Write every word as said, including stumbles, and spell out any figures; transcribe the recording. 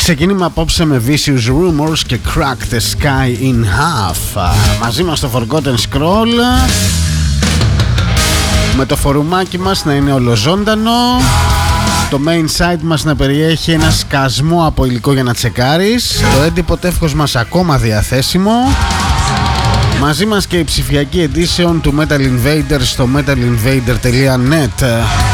Ξεκινήμα απόψε με Vicious Rumors και Crack the Sky in Half. Μαζί μας το Forgotten Scroll, με το φορουμάκι μας να είναι ολοζώντανο, το main site μας να περιέχει ένα σκασμό από υλικό για να τσεκάρεις, το έντυπο τεύχος μας ακόμα διαθέσιμο. Μαζί μας και η ψηφιακή edition του Metal Invader στο metal invader dot net.